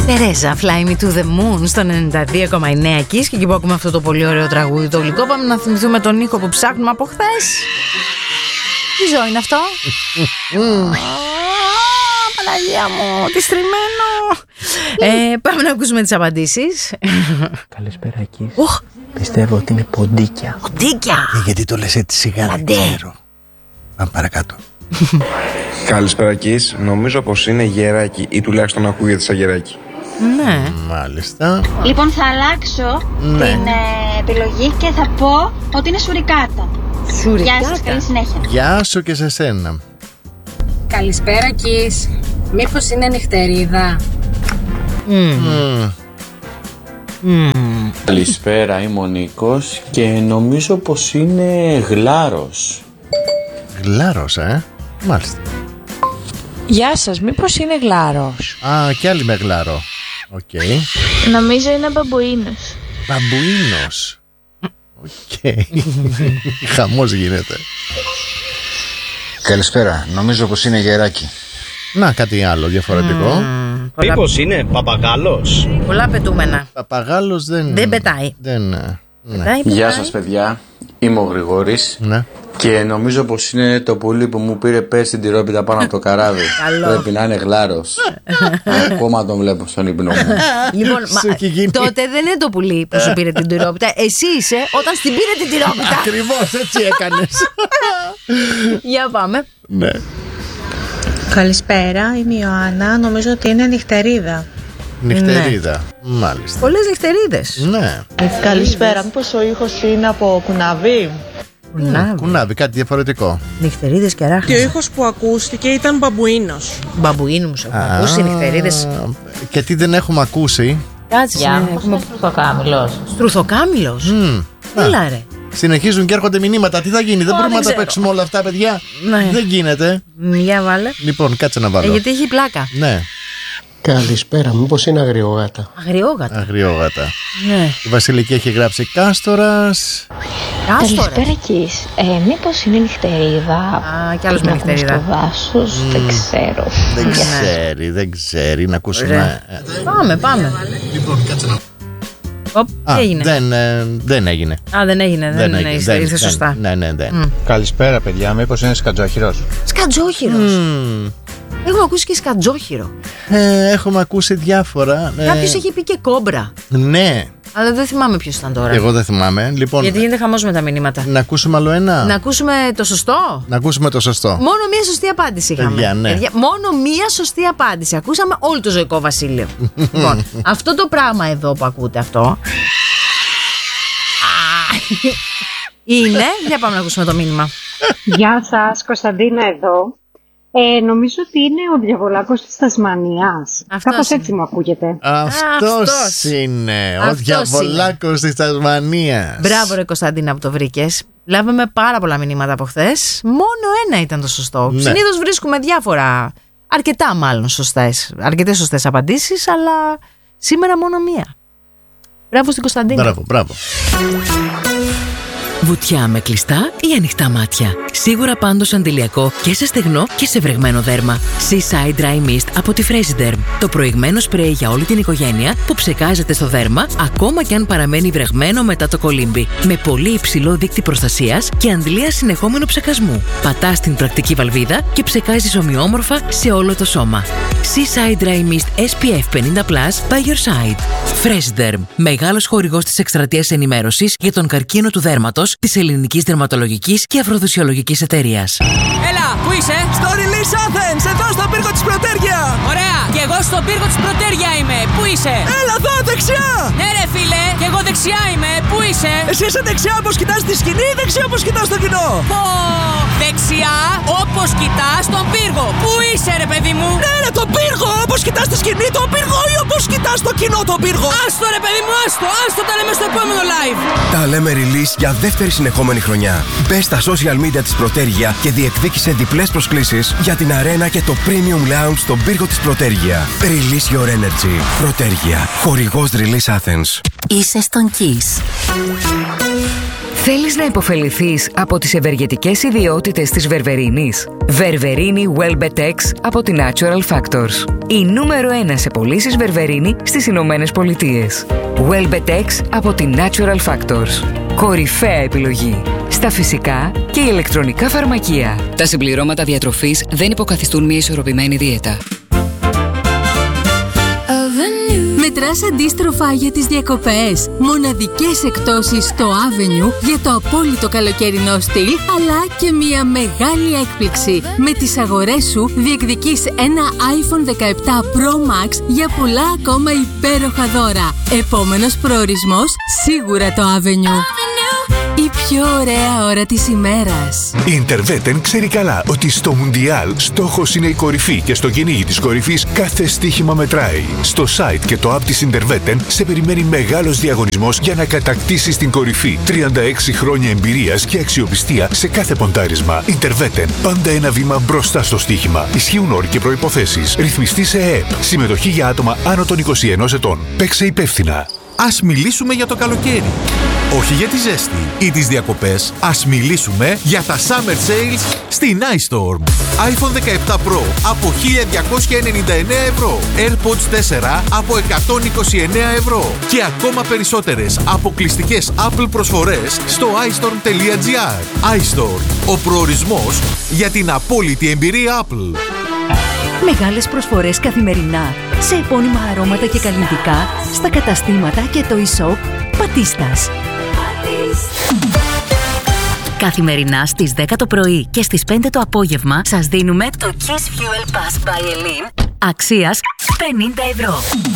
Τερέζα, Fly Me to the Moon στο 92,9 Kiss. Και εκεί που ακούμε αυτό το πολύ ωραίο τραγούδι το γλυκό, πάμε να θυμηθούμε τον ήχο που ψάχνουμε από χθες. Τι ζώο είναι αυτό? Παναγία μου, τι στριμμένο. Πάμε να ακούσουμε τις απαντήσεις. Καλησπέρα εκεί. Πιστεύω ότι είναι ποντίκια. Ποντίκια. Γιατί το λες έτσι σιγά, δεν ξέρω. Πάμε παρακάτω. Καλησπέρα Κις, νομίζω πως είναι γεράκι ή τουλάχιστον ακούγεται σαν γεράκι. Ναι. Μάλιστα. Λοιπόν, θα αλλάξω την επιλογή και θα πω ότι είναι σουρικάτα. Γεια σας, καλή συνέχεια. Γεια σου και σε σένα. Καλησπέρα Κις, μήπως είναι νυχτερίδα? Καλησπέρα, είμαι ο Νίκος και νομίζω πως είναι γλάρος. Γλάρος, μάλιστα. Γεια σας, μήπως είναι γλάρος? Α, κι άλλη με γλάρο. Οκ. Νομίζω είναι μπαμπουίνος. Μπαμπουίνος. Οκ. Χαμός γίνεται. Καλησπέρα, νομίζω πως είναι γεράκι. Να, κάτι άλλο διαφορετικό. Μήπως είναι παπαγάλος? Πολλά πετούμενα. Παπαγάλος δεν πετάει. Γεια σας παιδιά, είμαι ο Γρηγόρης. Ναι. Και νομίζω πως είναι το πουλί που μου πήρε πέρσι την τυρόπιτα πάνω από το καράβι. Πρέπει να είναι γλάρος. Ακόμα τον βλέπω στον ύπνο μου. Λοιπόν, τότε δεν είναι το πουλί που σου πήρε την τυρόπιτα. Εσύ είσαι όταν στην πήρε την τυρόπιτα. Ακριβώς έτσι έκανες. Για πάμε. Ναι. Καλησπέρα, είμαι η Ιωάννα. Νομίζω ότι είναι νυχτερίδα. Νυχτερίδα, μάλιστα. Πολλές νυχτερίδες. Ναι. Καλησπέρα, μήπως ο ήχος είναι από κουναβί? Κουνάβι, κάτι διαφορετικό. Νυχτερίδες και ράχνες. Και ο ήχος που ακούστηκε ήταν μπαμπουίνος. Μπαμπουίνους έχουμε ακούσει, νυχτερίδες. Και τι δεν έχουμε ακούσει. Κάτσε, έχουμε στρουθοκάμιλος. Στρουθοκάμιλος. Έλα ρε. Συνεχίζουν και έρχονται μηνύματα. Τι θα γίνει, δεν μπορούμε να τα παίξουμε όλα αυτά, παιδιά. Δεν γίνεται. Για βάλε. Λοιπόν, κάτσε να βάλω. Γιατί έχει πλάκα. Ναι. Καλησπέρα, μήπως είναι αγριόγατα? Αγριόγατα. Ναι. Η Βασιλική έχει γράψει Κάστορας. Καλησπέρα Κις, μήπως είναι νυχτερίδα? Α, κι άλλος με νυχτερίδα. Στο δάσος, δεν ξέρω. Δεν ξέρει, να ακούσουμε. Πάμε. Λοιπόν, κάτσε να. Τι έγινε? Δεν έγινε. Α, δεν έγινε, ήρθε σωστά. Ναι. Καλησπέρα παιδιά, μήπως είναι σκατζόχυρος? Σκατζόχυρος. Έχουμε ακούσει και σκατζόχυρο. Έχουμε ακούσει διάφορα. Κάποιος έχει πει και κόμπρα. Ναι. Αλλά δεν θυμάμαι ποιος ήταν τώρα. Εγώ δεν θυμάμαι. Λοιπόν, γιατί γίνεται χαμός με τα μηνύματα. Να ακούσουμε άλλο ένα. Να ακούσουμε το σωστό. Να ακούσουμε το σωστό. Μόνο μία σωστή απάντηση είχαμε. Μόνο μία σωστή απάντηση. Ακούσαμε όλο το ζωικό βασίλειο. Λοιπόν, αυτό το πράγμα εδώ που ακούτε αυτό είναι. Για πάμε να ακούσουμε το μήνυμα. Γεια σας, Κωνσταντίνα εδώ. Νομίζω ότι είναι ο διαβολάκος της Τασμανίας. Κάπως έτσι μου ακούγεται. Αυτός είναι ο διαβολάκος της Τασμανίας. Μπράβο ρε Κωνσταντίνα που το βρήκες. Λάβαμε πάρα πολλά μηνύματα από χθες. Μόνο ένα ήταν το σωστό. Ναι. Συνήθως βρίσκουμε διάφορα, αρκετές σωστές απαντήσεις, αλλά σήμερα μόνο μία. Μπράβο στην Κωνσταντίνα. Μπράβο. Βουτιά με κλειστά ή ανοιχτά μάτια. Σίγουρα πάντως αντιλιακό και σε στεγνό και σε βρεγμένο δέρμα. Seaside Dry Mist από τη Fresiderm. Το προηγμένο σπρέι για όλη την οικογένεια που ψεκάζεται στο δέρμα ακόμα και αν παραμένει βρεγμένο μετά το κολύμπι. Με πολύ υψηλό δείκτη προστασίας και αντλία συνεχόμενου ψεκασμού. Πατάς την πρακτική βαλβίδα και ψεκάζεις ομοιόμορφα σε όλο το σώμα. Seaside Dry Mist SPF 50+ by your side. Fresiderm. Μεγάλος χορηγός της εκστρατείας ενημέρωσης για τον καρκίνο του δέρματος της Ελληνικής Δερματολογικής και Αφροδισιολογικής Εταιρείας. Έλα, πού είσαι? Στο Release Athens, εδώ στον πύργο της Πρωτέρια. Ωραία, και εγώ στον πύργο της Πρωτέρια είμαι. Πού είσαι? Έλα εδώ, δεξιά. Ναι ρε φίλε, και εγώ δεξιά είμαι. Πού είσαι? Εσύ είσαι δεξιά όπως κοιτάς τη σκηνή ή δεξιά όπως κοιτάς το κοινό? Δεξιά όπως κοιτάς τον πύργο. Πού είσαι ρε παιδί μου? Ναι ρε, τον πύργο, όπως κοιτάς τη σκηνή τον πύργο ή όπως κοιτάς το κοινό τον πύργο? Άστο ρε παιδί μου, άστο τα λέμε στο επόμενο live. Τα λέμε Release για δεύτερη συνεχόμενη χρονιά. Μπες στα social media της Πρωτέρια και διεκδίκησε διπλές προσκλήσεις για την αρένα και το Premium Lounge στον πύργο της Πρωτέρια. Release your energy. Πρωτέρια. Χορηγός Release Athens. Είσαι στον Kiss. Θέλεις να υποφεληθείς από τις ευεργετικές ιδιότητες της βερβερίνης? Βερβερίνη Welbetex από τη Natural Factors. Η νούμερο 1 σε πωλήσεις βερβερίνη στις Ηνωμένες Πολιτείες. Welbetex από τη Natural Factors. Κορυφαία επιλογή στα φυσικά και ηλεκτρονικά φαρμακεία. Τα συμπληρώματα διατροφής δεν υποκαθιστούν μια ισορροπημένη δίαιτα. Μετράς αντίστροφα για τις διακοπές. Μοναδικές εκπτώσεις στο Avenue για το απόλυτο καλοκαιρινό στυλ, αλλά και μια μεγάλη έκπληξη. Με τις αγορές σου διεκδικείς ένα iPhone 17 Pro Max για πολλά ακόμα υπέροχα δώρα. Επόμενος προορισμός, σίγουρα το Avenue. Η πιο ωραία ώρα της ημέρας. Η Interveten ξέρει καλά ότι στο Μουντιάλ στόχος είναι η κορυφή και στο κυνήγι της κορυφής κάθε στοίχημα μετράει. Στο site και το app της Interveten σε περιμένει μεγάλος διαγωνισμός για να κατακτήσεις την κορυφή. 36 χρόνια εμπειρίας και αξιοπιστία σε κάθε ποντάρισμα. Interveten, πάντα ένα βήμα μπροστά στο στοίχημα. Ισχύουν όροι και προϋποθέσεις. Ρυθμιστή σε ΕΕΠ. Συμμετοχή για άτομα άνω των 21 ετών. Παίξε υπεύθυνα. Ας μιλήσουμε για το καλοκαίρι. Όχι για τη ζέστη ή τις διακοπές. Ας μιλήσουμε για τα Summer Sales στην iStorm. iPhone 17 Pro από 1.299 ευρώ. AirPods 4 από 129 ευρώ. Και ακόμα περισσότερες αποκλειστικές Apple προσφορές στο iStorm.gr. iStorm, ο προορισμός για την απόλυτη εμπειρία Apple. Μεγάλες προσφορές καθημερινά σε επώνυμα αρώματα και καλλιτικά στα καταστήματα και το e-shop Πατίστας. Καθημερινά στις 10 το πρωί και στις 5 το απόγευμα σας δίνουμε το Kiss Fuel Pass by Elin αξίας 50 ευρώ.